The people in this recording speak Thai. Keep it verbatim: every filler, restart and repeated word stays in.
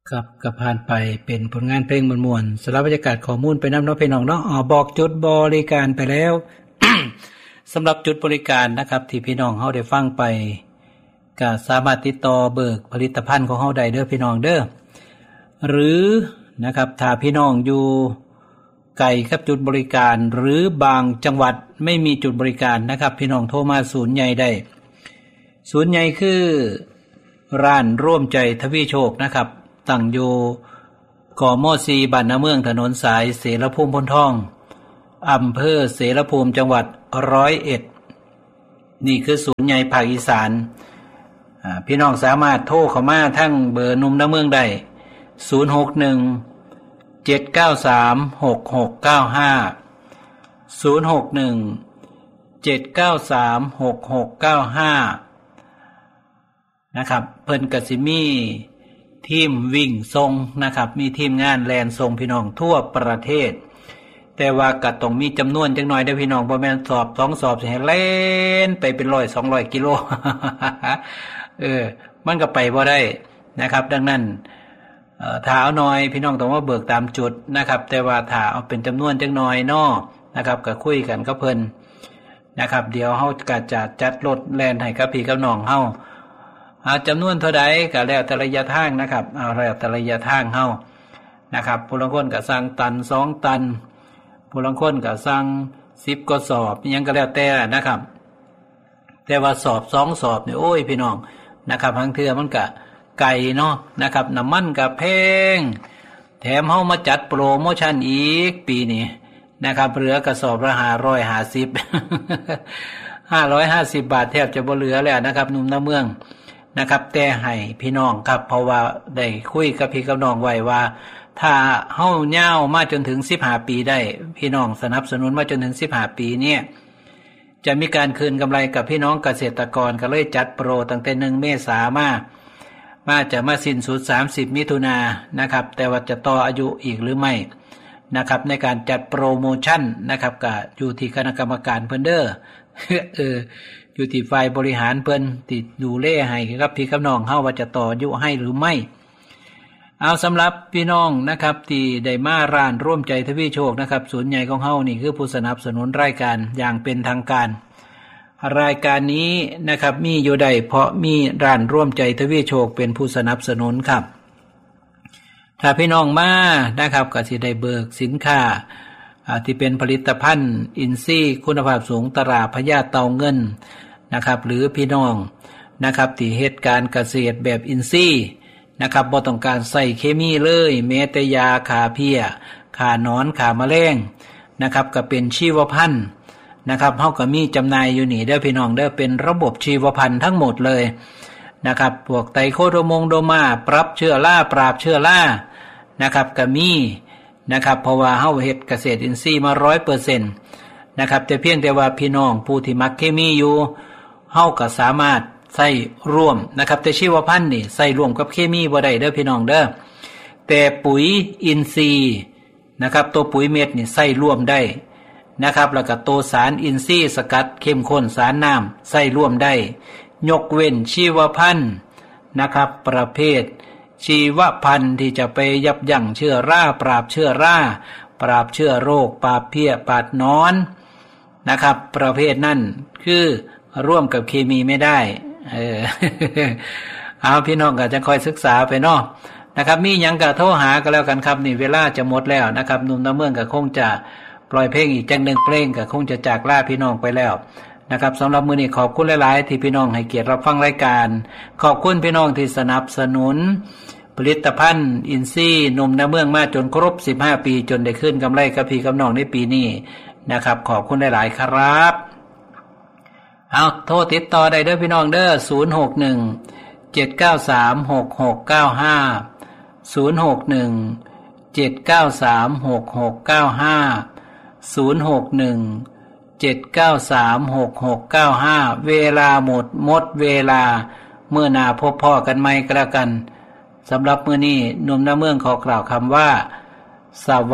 กับกับผ่านไปเป็นผลงานเพลงมวลๆสำหรับบรรยากาศข้อมูลไปนำเนาะพี่น้องเนาะอ๋อบอกจุดบริการไปแล้ว สำหรับจุดบริการนะครับที่พี่น้องเฮาได้ฟังไปก็สามารถติดต่อเบิกผลิตภัณฑ์ของเฮาได้เด้อพี่น้องเด้อหรือนะครับถ้าพี่น้องอยู่ไกลกับจุดบริการหรือบางจังหวัดไม่มีจุดบริการนะครับพี่น้องโทรมาศูนย์ใหญ่ได้ศูนย์ใหญ่คือร้านร่วมใจทวีโชคนะครับตั้งอยู่กม.สี่ บ้านนาเมืองถนนสายเสรภูมิพนทองอำเภอเสรภูมิจังหวัดร้อยเอ็ดนี่คือศูนย์ใหญ่ภาคอีสานพี่น้องสามารถโทรเข้ามาทั้งเบอร์หนุ่มนาเมืองได้ศูนย์ หก หนึ่ง เจ็ด เก้า สาม หก หก เก้า ห้า ศูนย์ หก หนึ่ง เจ็ด เก้า สาม หก หก เก้า ห้านะครับเพิ่นก็สิมีทีมวิ่งทรงนะครับมีทีมงานแลนทรงพี่น้องทั่วประเทศแต่ว่าก็ต้องมีจำนวนจักหน่อยเด้อพี่น้องบ่แม่นสอบสองสอบสิให้เล่นไปเป็นร้อย สองร้อยกิโล เออมันก็ไปบ่ได้นะครับดังนั้นเอ่อถ้าเอาน้อยพี่น้องต้องมาเบิกตามจุดนะครับแต่ว่าถ้าเอาเป็นจำนวนจักหน่อยเนาะนะครับก็คุยกันกับเพิ่นนะครับเดี๋ยวเฮาก็จะจัดรถแล่นให้กับพี่กับน้องเฮาอาจำนวนเท่าใดก็แล้วแต่ระยะทางนะครับเอาแล้วแต่ระยะทางเฮานะครับผู้ลางคนก็สั่งตันสองตันผู้ลางคนก็สั่งสิบกสอบอิหยังก็แล้วแต่นะครับแต่ว่าสอบสองสอบนี่โอ้ยพี่น้องนะครับบางเทื่อมันก็ไกลเนาะนะครับน้ำมันก็แพงแถมเฮามาจัดโปรโมชั่นอีกปีนี้นะครับเหลือกระสอบละห้าร้อยห้าสิบ ห้าร้อยห้าสิบบาทแทบจะบ่เหลือแล้วนะครับหนุ่มนาเมืองนะครับแต่ให้พี่น้องครับเพราะว่าได้คุยกับพี่กับน้องไว้ว่าถ้าเฮาเหย้ามาจนถึงสิบห้าปีได้พี่น้องสนับสนุนมาจนถึงสิบห้าปีเนี่ยจะมีการคืนกำไรกับพี่น้องเกษตรกรก็เลยจัดโปรตั้งแต่หนึ่งเมษายนมามาจะมาสิ้นสุดสามสิบมิถุนายนนะครับแต่ว่าจะต่ออายุอีกหรือไม่นะครับในการจัดโปรโมชั่นนะครับก็อยู่ที่คณะกรรมการเพิ่นเด้อ เอออยู่ที่ฝ่ายบริหารเพิ่นที่ดูแลให้ครับพี่กับน้องเฮาว่าจะต่ออายุให้หรือไม่เอาสำหรับพี่น้องนะครับที่ได้มาร้านร่วมใจทวีโชคนะครับศูนย์ใหญ่ของเฮานี่คือผู้สนับสนุนรายการอย่างเป็นทางการรายการนี้นะครับมีอยู่ได้เพราะมีร้านร่วมใจทวีโชคเป็นผู้สนับสนุนครับถ้าพี่น้องมานะครับก็สิได้เบิกสินค้าที่เป็นผลิตภัณฑ์อินทรีย์คุณภาพสูงตราพญาเต่าเงินนะครับหรือพี่น้องนะครับที่เฮ็ดการเกษตรแบบอินทรีย์นะครับบ่ต้องการใส่เคมีเลยแม้แต่ยาฆ่าเพี้ยฆ่าหนอนฆ่าแมลงนะครับก็เป็นชีวพันธุ์นะครับเฮาก็มีจำหน่ายอยู่นี่เด้อพี่น้องเด้อเป็นระบบชีวพันธุ์ทั้งหมดเลยนะครับพวกไตโคโดมงโดมาปรับเชื้อราปราบเชื้อรานะครับก็มีนะครับเพราะว่าเฮาเฮ็ดเกษตรอินทรีย์มา ร้อยเปอร์เซ็นต์ นะครับแต่เพียงแต่ว่าพี่น้องผู้ที่มักเคมีอยู่เฮาก็สามารถใส่ร่วมนะครับแต่ชีวพันธุ์นี่ใส่ร่วมกับเคมีบ่ได้เด้อพี่น้องเด้อแต่ปุ๋ยอินทรีย์นะครับตัวปุ๋ยเม็ดนี่ใส่ร่วมได้นะครับแล้วก็ตัวสารอินทรีย์สกัดเข้มข้นสารน้ำใส่ร่วมได้ยกเว้นชีวพันธุ์นะครับประเภทชีวพันธุ์ที่จะไปยับยั้งเชื้อราปราบเชื้อราปราบเชื้อโรคปราบเพี้ยปราบหนอนนะครับประเภทนั้นคือร่วมกับเคมีไม่ได้เออ เอาพี่น้องก็จะคอยศึกษาไปเนาะนะครับมีหยังก็โทรหากันแล้วกันครับนี่เวลาจะหมดแล้วนะครับหนุ่มนาเมืองก็คงจะปล่อยเพลงอีกจังหนึ่งเพลงก็คงจะจากลาพี่น้องไปแล้วนะครับสำหรับมื้อนี้ขอบคุณหลายๆที่พี่น้องให้เกียรติรับฟังรายการขอบคุณพี่น้องที่สนับสนุนผลิตภัณฑ์อินทรีย์นมนาเมืองมาจนครบสิบห้าปีจนได้ขึ้นกำไรกับพี่กับน้องในปีนี้นะครับขอบคุณหลายๆครับเอาโทรติดต่อได้เด้อพี่น้องเด้อศูนย์ หก หนึ่ง เจ็ด เก้า สาม หก หก เก้า ห้า ศูนย์ หก หนึ่ง เจ็ด เก้า สาม หก หก เก้า ห้า ศูนย์ หก หนึ่ง เจ็ด เก้า สาม หก หก เก้า ห้าเวลาหมดหมดเวลาเมื่อหน้าพบพ่อกันใหม่ก็แล้วกันสำหรับมื้อนี้หนุ่มนาเมืองขอกล่าวคำว่าสวัสดี